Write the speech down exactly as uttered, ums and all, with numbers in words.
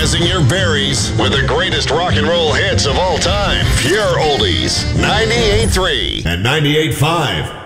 razzing your berries with the greatest rock and roll hits of all time. Pure Oldies, ninety-eight point three and ninety-eight point five.